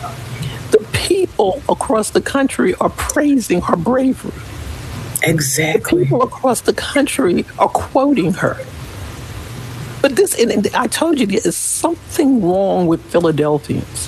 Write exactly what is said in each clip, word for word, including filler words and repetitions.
The people across the country are praising her bravery. Exactly. The people across the country are quoting her. But this, and I told you, there is something wrong with Philadelphians.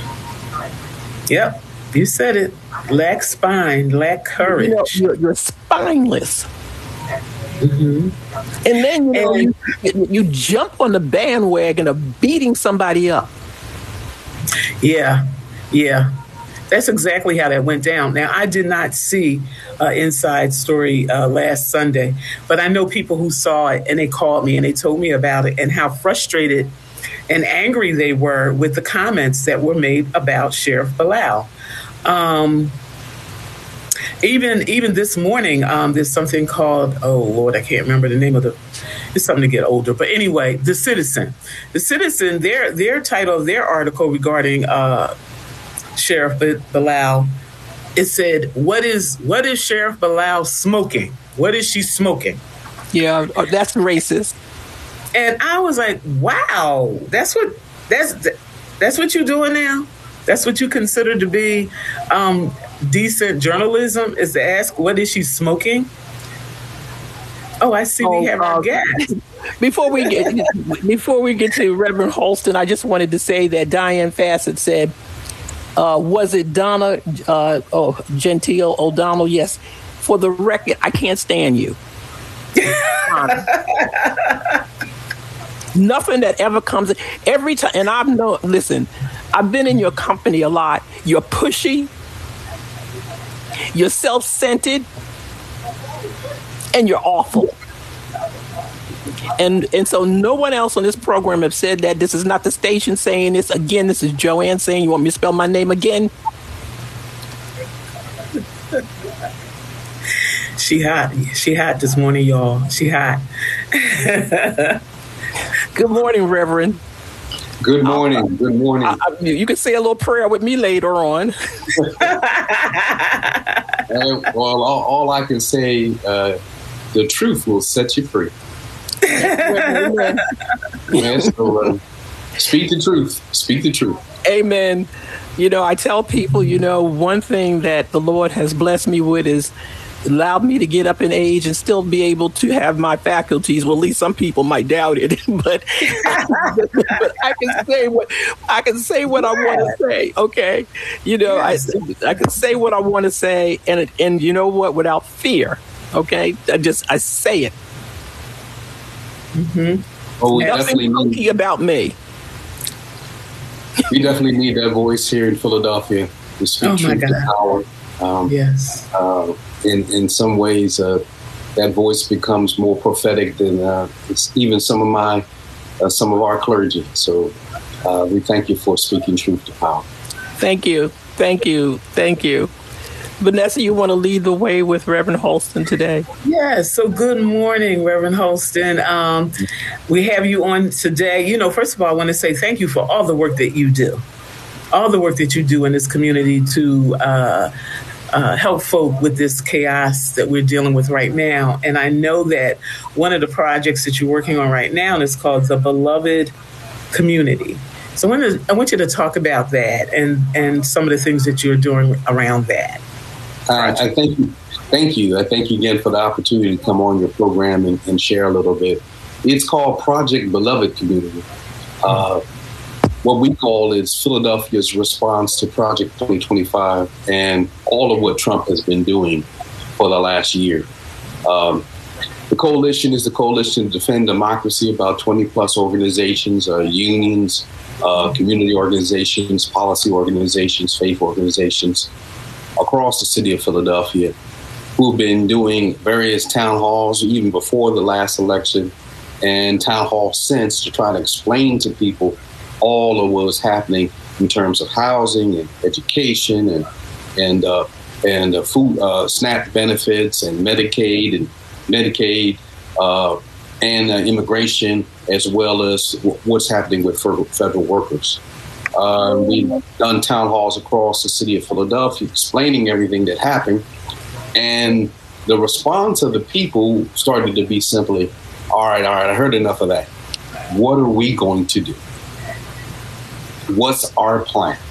Yep, you said it. Lack spine, lack courage. You know, you're, you're spineless. Mm-hmm. And then, you know, and, you, you jump on the bandwagon of beating somebody up. Yeah, yeah. That's exactly how that went down. Now, I did not see uh, Inside Story uh, last Sunday, but I know people who saw it, and they called me and they told me about it and how frustrated and angry they were with the comments that were made about Sheriff Bilal. Um, even even this morning, um, there's something called, oh, Lord, I can't remember the name of the, it's something to get older. But anyway, The Citizen. The Citizen, their, their title of their article regarding uh, Sheriff Bilal, it said, what is what is Sheriff Bilal smoking? What is she smoking? Yeah, that's racist. And I was like, wow, that's what that's that's what you're doing now? That's what you consider to be um, decent journalism, is to ask, what is she smoking? Oh, I see we have our guest. Before we get before we get to Reverend Holston, I just wanted to say that Diane Fassett said, Uh, was it Donna uh, oh, Gentile O'Donnell? Yes. For the record, I can't stand you. Nothing that ever comes every time. And I've known. Listen, I've been in your company a lot. You're pushy. You're self-centered, and you're awful. And and so no one else on this program have said that. This is not the station saying this. Again, this is Joanne saying, you want me to spell my name again? She hot. She hot this morning, y'all. She hot. Good morning, Reverend. Good morning. Uh, Good morning. I, I, you can say a little prayer with me later on. uh, well, all, all I can say, uh, the truth will set you free. Amen. Yeah, so, uh, speak the truth. Speak the truth. Amen. You know, I tell people, you know, one thing that the Lord has blessed me with is allowed me to get up in age and still be able to have my faculties. Well, at least some people might doubt it, but, but I can say what I can say what I want to say. Okay, you know, yes. I I can say what I want to say, and and you know what, without fear. Okay, I just I say it. Mm-hmm. Oh, we Nothing definitely need about me. We definitely need that voice here in Philadelphia to speak oh truth to power. Um, yes. Uh, in in some ways, uh, that voice becomes more prophetic than uh, it's even some of my uh, some of our clergy. So uh, we thank you for speaking truth to power. Thank you, thank you, thank you. Vanessa, you want to lead the way with Reverend Holston today? Yes. So good morning, Reverend Holston. Um, we have you on today. You know, first of all, I want to say thank you for all the work that you do, all the work that you do in this community to uh, uh, help folk with this chaos that we're dealing with right now. And I know that one of the projects that you're working on right now is called the Beloved Community. So I want, to, I want you to talk about that and, and some of the things that you're doing around that. Uh, I thank you. Thank you. I thank you again for the opportunity to come on your program and, and share a little bit. It's called Project Beloved Community. Uh, what we call is Philadelphia's response to Project twenty twenty-five and all of what Trump has been doing for the last year. Um, the coalition is the coalition to defend democracy, about twenty plus organizations, uh, unions, uh, community organizations, policy organizations, faith organizations across the city of Philadelphia, who've been doing various town halls even before the last election and town halls since to try to explain to people all of what was happening in terms of housing and education and and uh, and uh, food uh, SNAP benefits and Medicaid and Medicaid uh, and uh, immigration, as well as w- what's happening with federal, federal workers. Uh, we've done town halls across the city of Philadelphia explaining everything that happened. And the response of the people started to be simply, all right, all right, I heard enough of that. What are we going to do? What's our plan?